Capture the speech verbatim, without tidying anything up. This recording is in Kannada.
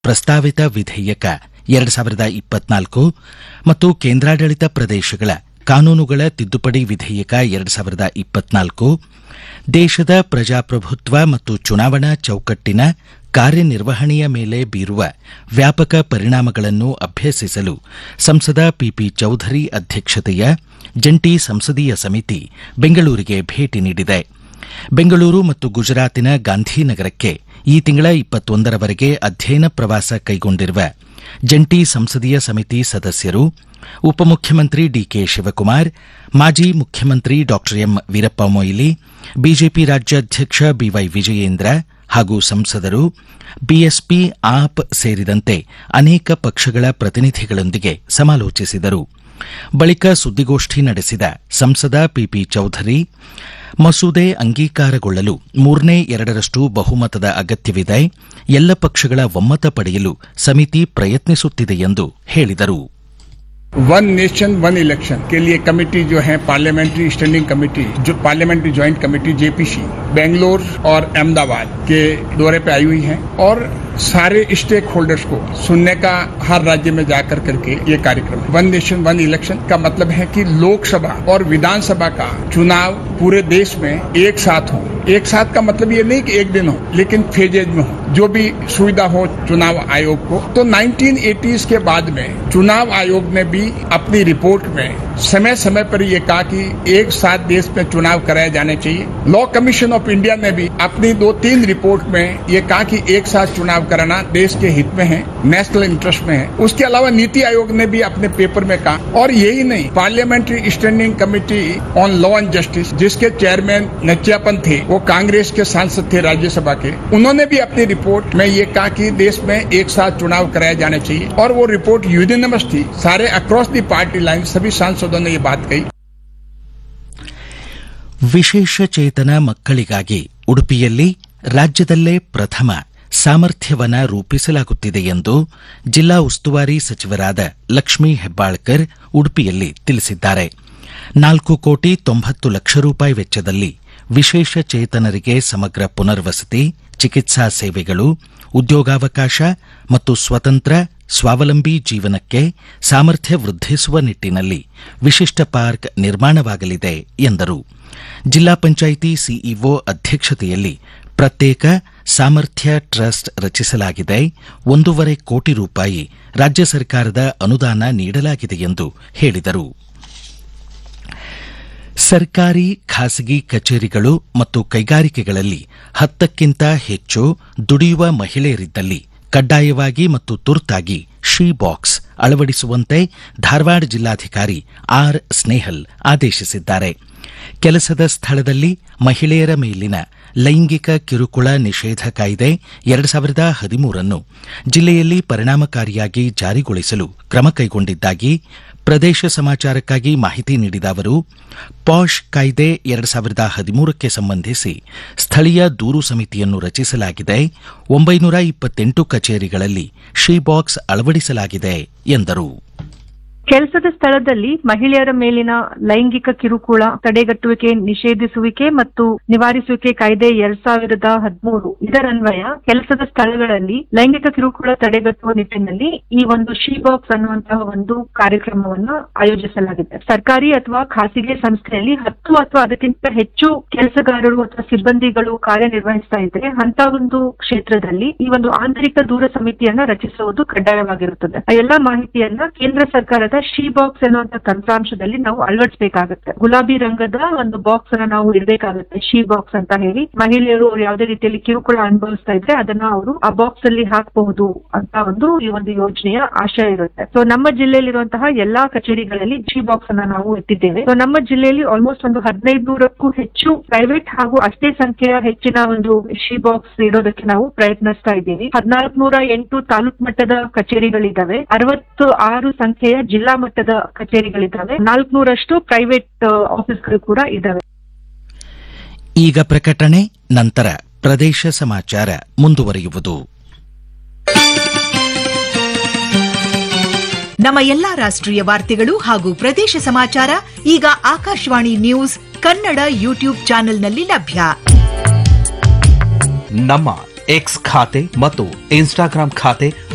ಪ್ರಸ್ತಾವಿತ ವಿಧೇಯಕ ಎರಡು ಸಾವಿರದ ಇಪ್ಪತ್ನಾಲ್ಕು ಮತ್ತು ಕೇಂದ್ರಾಡಳಿತ ಪ್ರದೇಶಗಳ ಕಾನೂನುಗಳ ತಿದ್ದುಪಡಿ ವಿಧೇಯಕ ಎರಡು ಸಾವಿರದ ಇಪ್ಪತ್ನಾಲ್ಕು ದೇಶದ ಪ್ರಜಾಪ್ರಭುತ್ವ ಮತ್ತು ಚುನಾವಣಾ ಚೌಕಟ್ಟಿನ ಕಾರ್ಯನಿರ್ವಹಣೆಯ ಮೇಲೆ ಬೀರುವ ವ್ಯಾಪಕ ಪರಿಣಾಮಗಳನ್ನು ಅಭ್ಯಸಿಸಲು ಸಂಸದ ಪಿಪಿ ಚೌಧರಿ ಅಧ್ಯಕ್ಷತೆಯ ಜಂಟಿ ಸಂಸದೀಯ ಸಮಿತಿ ಬೆಂಗಳೂರಿಗೆ ಭೇಟಿ ನೀಡಿದೆ. ಬೆಂಗಳೂರು ಮತ್ತು ಗುಜರಾತಿನ ಗಾಂಧಿನಗರಕ್ಕೆ ಈ ತಿಂಗಳ ಇಪ್ಪತ್ತೊಂದರವರೆಗೆ ಅಧ್ಯಯನ ಪ್ರವಾಸ ಕೈಗೊಂಡಿರುವ ಜಂಟಿ ಸಂಸದೀಯ ಸಮಿತಿ ಸದಸ್ಯರು ಉಪಮುಖ್ಯಮಂತ್ರಿ ಡಿಕೆ ಶಿವಕುಮಾರ್, ಮಾಜಿ ಮುಖ್ಯಮಂತ್ರಿ ಡಾ ಎಂ ವೀರಪ್ಪ ಮೊಯ್ಲಿ, ಬಿಜೆಪಿ ರಾಜ್ಯಾಧ್ಯಕ್ಷ ಬಿವೈ ವಿಜಯೇಂದ್ರ ಹಾಗೂ ಸಂಸದರು, ಬಿಎಸ್ಪಿ, ಆಪ್ ಸೇರಿದಂತೆ ಅನೇಕ ಪಕ್ಷಗಳ ಪ್ರತಿನಿಧಿಗಳೊಂದಿಗೆ ಸಮಾಲೋಚಿಸಿದರು. ಬಳಿಕ ಸುದ್ದಿಗೋಷ್ಠಿ ನಡೆಸಿದ ಸಂಸದ ಪಿಪಿ ಚೌಧರಿ, ಮಸೂದೆ ಅಂಗೀಕಾರಗೊಳ್ಳಲು ಮೂರನೇ ಎರಡರಷ್ಟು ಬಹುಮತದ ಅಗತ್ಯವಿದೆ, ಎಲ್ಲ ಪಕ್ಷಗಳ ಒಮ್ಮತ ಪಡೆಯಲು ಸಮಿತಿ ಪ್ರಯತ್ನಿಸುತ್ತಿದೆ ಎಂದು ಹೇಳಿದರು. वन नेशन वन इलेक्शन के लिए कमेटी जो है पार्लियामेंट्री स्टैंडिंग कमेटी, जो parliamentary joint committee JPC Bangalore और अहमदाबाद के दौरे पे आई हुई है और सारे स्टेक होल्डर्स को सुनने का हर राज्य में जाकर करके ये कार्यक्रम. वन नेशन वन इलेक्शन का मतलब है कि लोकसभा और विधानसभा का चुनाव पूरे देश में एक साथ हो. एक साथ का मतलब ये नहीं कि एक दिन हो, लेकिन फेजेज में हो, जो भी सुविधा हो चुनाव आयोग को. तो नाइनटीन एटीज़ के बाद में चुनाव आयोग ने भी अपनी रिपोर्ट में समय समय पर ये कहा कि एक साथ देश में चुनाव कराए जाने चाहिए. लॉ कमीशन ऑफ इंडिया ने भी अपनी दो तीन रिपोर्ट में ये कहा कि एक साथ चुनाव कराना देश के हित में है, नेशनल इंटरेस्ट में है. उसके अलावा नीति आयोग ने भी अपने पेपर में कहा. और यही नहीं, parliamentary standing committee on law and justice, जिसके चेयरमैन नचियापन थे, वो कांग्रेस के सांसद थे राज्यसभा के, उन्होंने भी अपनी रिपोर्ट में ये कहा कि देश में एक साथ चुनाव कराए जाने चाहिए. और वो रिपोर्ट यूनिनमस थी, सारे अक्रॉस दी पार्टी लाइन सभी सांसदों ने ये बात कही. ವಿಶೇಷ ಚೇತನ ಮಕ್ಕಳಿಗಾಗಿ ಉಡುಪಿಯಲ್ಲಿ ರಾಜ್ಯದಲ್ಲೇ ಪ್ರಥಮ ಸಾಮರ್ಥ್ಯವನ ರೂಪಿಸಲಾಗುತ್ತಿದೆ ಎಂದು ಜಿಲ್ಲಾ ಉಸ್ತುವಾರಿ ಸಚಿವರಾದ ಲಕ್ಷ್ಮೀ ಹೆಬ್ಬಾಳ್ಕರ್ ಉಡುಪಿಯಲ್ಲಿ ತಿಳಿಸಿದ್ದಾರೆ. ನಾಲ್ಕು ಕೋಟಿ ತೊಂಬತ್ತು ಲಕ್ಷ ರೂಪಾಯಿ ವೆಚ್ಚದಲ್ಲಿ ವಿಶೇಷ ಚೇತನರಿಗೆ ಸಮಗ್ರ ಪುನರ್ವಸತಿ, ಚಿಕಿತ್ಸಾ ಸೇವೆಗಳು, ಉದ್ಯೋಗಾವಕಾಶ ಮತ್ತು ಸ್ವತಂತ್ರ ಸ್ವಾವಲಂಬಿ ಜೀವನಕ್ಕೆ ಸಾಮರ್ಥ್ಯ ವೃದ್ಧಿಸುವ ನಿಟ್ಟಿನಲ್ಲಿ ವಿಶಿಷ್ಟ ಪಾರ್ಕ್ ನಿರ್ಮಾಣವಾಗಲಿದೆ ಎಂದರು. ಜಿಲ್ಲಾ ಪಂಚಾಯಿತಿ ಸಿಇಒ ಅಧ್ಯಕ್ಷತೆಯಲ್ಲಿ ಪ್ರತ್ಯೇಕ ಸಾಮರ್ಥ್ಯ ಟ್ರಸ್ಟ್ ರಚಿಸಲಾಗಿದೆ. ಒಂದೂವರೆ ಕೋಟಿ ರೂಪಾಯಿ ರಾಜ್ಯ ಸರ್ಕಾರದ ಅನುದಾನ ನೀಡಲಾಗಿದೆ ಎಂದು ಹೇಳಿದರು. ಸರ್ಕಾರಿ ಖಾಸಗಿ ಕಚೇರಿಗಳು ಮತ್ತು ಕೈಗಾರಿಕೆಗಳಲ್ಲಿ ಹತ್ತಕ್ಕಿಂತ ಹೆಚ್ಚು ದುಡಿಯುವ ಮಹಿಳೆಯರಿದ್ದಲ್ಲಿ ಕಡ್ಡಾಯವಾಗಿ ಮತ್ತು ತುರ್ತಾಗಿ ಶೀ ಬಾಕ್ಸ್ ಅಳವಡಿಸುವಂತೆ ಧಾರವಾಡ ಜಿಲ್ಲಾಧಿಕಾರಿ ಆರ್ ಸ್ನೇಹಲ್ ಆದೇಶಿಸಿದ್ದಾರೆ. ಕೆಲಸದ ಸ್ಥಳದಲ್ಲಿ ಮಹಿಳೆಯರ ಮೇಲಿನ ಲೈಂಗಿಕ ಕಿರುಕುಳ ನಿಷೇಧ ಕಾಯ್ದೆ ಎರಡು ಸಾವಿರದ ಹದಿಮೂರನ್ನು ಜಿಲ್ಲೆಯಲ್ಲಿ ಪರಿಣಾಮಕಾರಿಯಾಗಿ ಜಾರಿಗೊಳಿಸಲು ಕ್ರಮ ಕೈಗೊಂಡಿದ್ದಾಗಿ ಪ್ರದೇಶ ಸಮಾಚಾರಕ್ಕಾಗಿ ಮಾಹಿತಿ ನೀಡಿದ ಅವರು, ಪಾಶ್ ಕಾಯ್ದೆ ಎರಡು ಸಾವಿರದ ಹದಿಮೂರಕ್ಕೆ ಸಂಬಂಧಿಸಿ ಸ್ಥಳೀಯ ದೂರು ಸಮಿತಿಯನ್ನು ರಚಿಸಲಾಗಿದೆ. ಒಂಬೈನೂರ ಇಪ್ಪತ್ತೆಂಟು ಕಚೇರಿಗಳಲ್ಲಿ ಶೀ ಬಾಕ್ಸ್ ಅಳವಡಿಸಲಾಗಿದೆ ಎಂದರು. ಕೆಲಸದ ಸ್ಥಳದಲ್ಲಿ ಮಹಿಳೆಯರ ಮೇಲಿನ ಲೈಂಗಿಕ ಕಿರುಕುಳ ತಡೆಗಟ್ಟುವಿಕೆ, ನಿಷೇಧಿಸುವಿಕೆ ಮತ್ತು ನಿವಾರಿಸುವಿಕೆ ಕಾಯ್ದೆ ಎರಡ್ ಸಾವಿರದ ಹದಿಮೂರು ಇದರನ್ವಯ ಕೆಲಸದ ಸ್ಥಳಗಳಲ್ಲಿ ಲೈಂಗಿಕ ಕಿರುಕುಳ ತಡೆಗಟ್ಟುವ ನಿಟ್ಟಿನಲ್ಲಿ ಈ ಒಂದು ಶೀ ಬಾಕ್ಸ್ ಅನ್ನುವಂತಹ ಒಂದು ಕಾರ್ಯಕ್ರಮವನ್ನು ಆಯೋಜಿಸಲಾಗಿದೆ. ಸರ್ಕಾರಿ ಅಥವಾ ಖಾಸಗಿ ಸಂಸ್ಥೆಯಲ್ಲಿ ಹತ್ತು ಅಥವಾ ಅದಕ್ಕಿಂತ ಹೆಚ್ಚು ಕೆಲಸಗಾರರು ಅಥವಾ ಸಿಬ್ಬಂದಿಗಳು ಕಾರ್ಯನಿರ್ವಹಿಸ್ತಾ ಇದ್ರೆ ಅಂತ ಒಂದು ಕ್ಷೇತ್ರದಲ್ಲಿ ಈ ಒಂದು ಆಂತರಿಕ ದೂರ ಸಮಿತಿಯನ್ನ ರಚಿಸುವುದು ಕಡ್ಡಾಯವಾಗಿರುತ್ತದೆ. ಆ ಎಲ್ಲಾ ಮಾಹಿತಿಯನ್ನ ಕೇಂದ್ರ ಸರ್ಕಾರದ ಶೀ ಬಾಕ್ಸ್ ಅನ್ನುವಂತ ತಂತ್ರಾಂಶದಲ್ಲಿ ನಾವು ಅಳವಡಿಸಬೇಕಾಗುತ್ತೆ. ಗುಲಾಬಿ ರಂಗದ ಒಂದು ಬಾಕ್ಸ್ ಅನ್ನ ನಾವು ಇಡಬೇಕಾಗುತ್ತೆ, ಶೀ ಬಾಕ್ಸ್ ಅಂತ ಹೇಳಿ. ಮಹಿಳೆಯರು ಯಾವುದೇ ರೀತಿಯಲ್ಲಿ ಕಿರುಕುಳ ಅನುಭವಿಸ್ತಾ ಇದ್ರೆ ಅದನ್ನ ಅವರು ಆ ಬಾಕ್ಸ್ ಅಲ್ಲಿ ಹಾಕಬಹುದು ಅಂತ ಒಂದು ಈ ಒಂದು ಯೋಜನೆಯ ಆಶಯ ಇರುತ್ತೆ. ಸೊ ನಮ್ಮ ಜಿಲ್ಲೆಯಲ್ಲಿರುವಂತಹ ಎಲ್ಲಾ ಕಚೇರಿಗಳಲ್ಲಿ ಶೀ ಬಾಕ್ಸ್ ಅನ್ನ ನಾವು ಎತ್ತಿದ್ದೇವೆ. ಸೊ ನಮ್ಮ ಜಿಲ್ಲೆಯಲ್ಲಿ ಆಲ್ಮೋಸ್ಟ್ ಒಂದು ಹದಿನೈದು ನೂರಕ್ಕೂ ಹೆಚ್ಚು ಪ್ರೈವೇಟ್ ಹಾಗೂ ಅಷ್ಟೇ ಸಂಖ್ಯೆಯ ಹೆಚ್ಚಿನ ಒಂದು ಶೀ ಬಾಕ್ಸ್ ಇಡೋದಕ್ಕೆ ನಾವು ಪ್ರಯತ್ನಿಸ್ತಾ ಇದ್ದೀವಿ. ಹದಿನಾಲ್ಕು ನೂರ ಎಂಟು ತಾಲೂಕು ಮಟ್ಟದ ಕಚೇರಿಗಳಿದ್ದಾವೆ, ಅರವತ್ತು ಆರು ಸಂಖ್ಯೆಯ ಜಿಲ್ಲಾ ಮಟ್ಟದ ಕಚೇರಿಗಳಿದ್ದಾವೆ, ನಾಲ್ಕುನೂರಷ್ಟು ಪ್ರೈವೇಟ್ ಆಫೀಸ್ಗಳು ಕೂಡ ಇದ್ದಾವೆ. ಈಗ ಪ್ರಕಟಣೆ, ನಂತರ ಪ್ರದೇಶ ಸಮಾಚಾರ ಮುಂದುವರಿಯುವುದು. ನಮ್ಮ ಎಲ್ಲಾ ರಾಷ್ಟ್ರೀಯ ವಾರ್ತೆಗಳು ಹಾಗೂ ಪ್ರದೇಶ ಸಮಾಚಾರ ಈಗ ಆಕಾಶವಾಣಿ ನ್ಯೂಸ್ ಕನ್ನಡ ಯೂಟ್ಯೂಬ್ ಚಾನೆಲ್ನಲ್ಲಿ ಲಭ್ಯ. ನಮ್ಮ ಎಕ್ಸ್ ಖಾತೆ ಮತ್ತು ಇನ್ಸ್ಟಾಗ್ರಾಂ ಖಾತೆ